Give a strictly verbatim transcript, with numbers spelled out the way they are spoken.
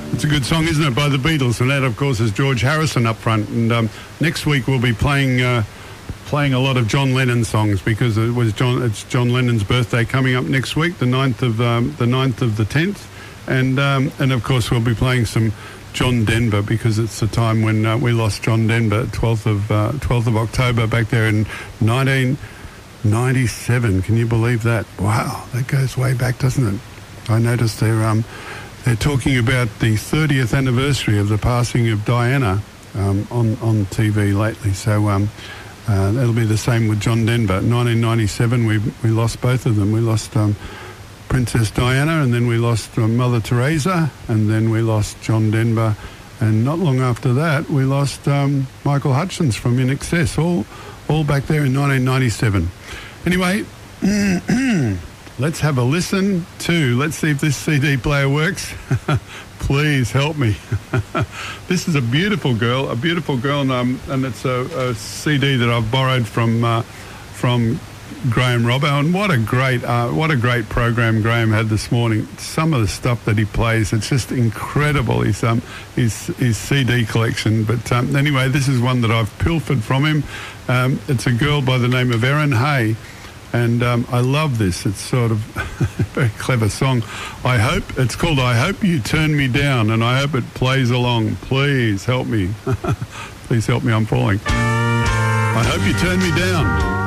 It's a good song, isn't it, by the Beatles? And that, of course, is George Harrison up front. And um, next week we'll be playing uh, playing a lot of John Lennon songs because it was John. It's John Lennon's birthday coming up next week, the ninth of um, the ninth of the tenth, and um, and of course we'll be playing some John Denver because it's the time when uh, we lost John Denver, twelfth of uh, twelfth of October back there in nineteen ninety-seven. Can you believe that? Wow, that goes way back, doesn't it? I noticed they're um they're talking about the thirtieth anniversary of the passing of Diana um, on on T V lately. So um. Uh, that'll be the same with John Denver. nineteen ninety-seven, we we lost both of them. We lost um, Princess Diana, and then we lost uh, Mother Teresa, and then we lost John Denver. And not long after that, we lost um, Michael Hutchence from In Excess, all, all back there in nineteen ninety-seven. Anyway, let's have a listen to, let's see if this C D player works. Please help me. This is a beautiful girl, a beautiful girl, and, um, and it's a, a C D that I've borrowed from uh, from Graham Robbo. And what a great, uh, what a great program Graham had this morning. Some of the stuff that he plays, it's just incredible. His um, his his C D collection. But um, anyway, this is one that I've pilfered from him. Um, it's a girl by the name of Erin Hay. And um, I love this. It's sort of a very clever song. I hope, it's called I Hope You Turn Me Down, and I hope it plays along. Please help me. Please help me, I'm falling. I hope you turn me down.